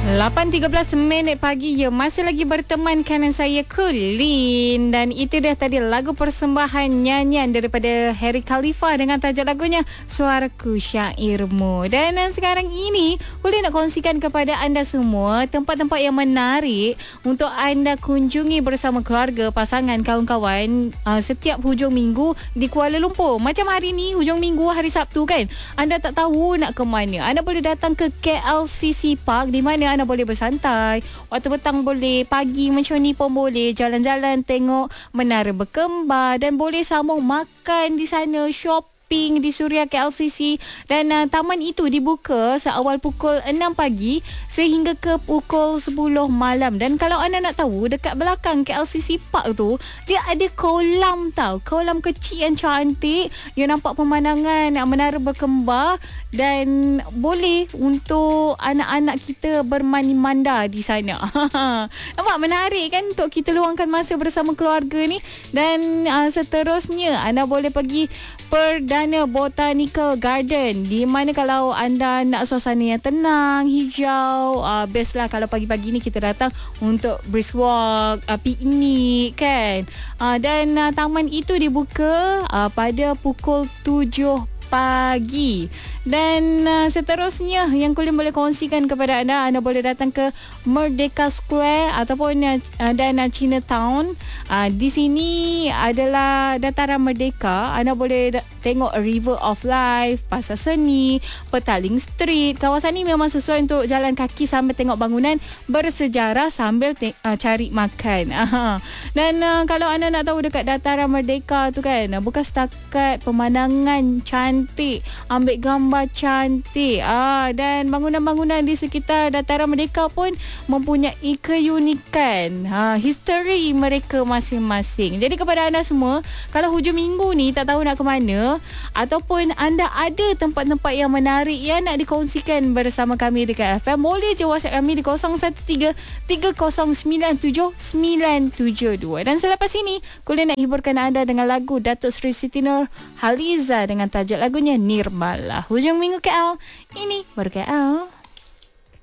8.13 pagi ya, masih lagi berteman kanan saya Kulin, dan itu dah tadi lagu persembahan nyanyian daripada Harry Khalifa dengan tajuk lagunya Suaraku Syairmu. Dan sekarang ini Kulin nak kongsikan kepada anda semua tempat-tempat yang menarik untuk anda kunjungi bersama keluarga, pasangan, kawan-kawan setiap hujung minggu di Kuala Lumpur. Macam hari ni hujung minggu, hari Sabtu kan, anda tak tahu nak ke mana, anda boleh datang ke KLCC Park di mana anda boleh bersantai. Waktu petang boleh, pagi macam ni pun boleh jalan-jalan tengok menara berkembar, dan boleh sambung makan di sana, shopping di Suria KLCC. Dan taman itu dibuka seawal pukul 6 pagi sehingga ke pukul 10 malam. Dan kalau anda nak tahu, dekat belakang KLCC Park tu dia ada kolam tau, kolam kecil yang cantik yang nampak pemandangan menara berkembar, dan boleh untuk anak-anak kita bermandi-manda di sana. Nampak menarik kan untuk kita luangkan masa bersama keluarga ni. Dan seterusnya anda boleh pergi Perdana Botanical Garden, di mana kalau anda nak suasana yang tenang, hijau, best lah kalau pagi-pagi ni kita datang untuk brisk walk, piknik kan. Dan taman itu dibuka pada pukul 7 pagi. Dan seterusnya yang Kulin boleh kongsikan kepada anda boleh datang ke Merdeka Square ataupun dan Chinatown. Di sini adalah dataran Merdeka. Anda boleh tengok River of Life, Pasar Seni, Petaling Street. Kawasan ni memang sesuai untuk jalan kaki sambil tengok bangunan bersejarah sambil cari makan. Dan kalau anda nak tahu dekat dataran Merdeka tu kan, bukan setakat pemandangan cantik, ambil gambar cantik, dan bangunan-bangunan di sekitar dataran Merdeka pun mempunyai keunikan, history mereka masing-masing. Jadi kepada anda semua, kalau hujung minggu ni tak tahu nak ke mana, ataupun anda ada tempat-tempat yang menarik yang nak dikongsikan bersama kami dekat FM, boleh je WhatsApp kami di 0113-3097-972. Dan selepas ini Kulin nak hiburkan anda dengan lagu Datuk Seri Siti Nurhaliza dengan tajuk lagunya Nirmala. Hujung minggu KL, ini baru KL.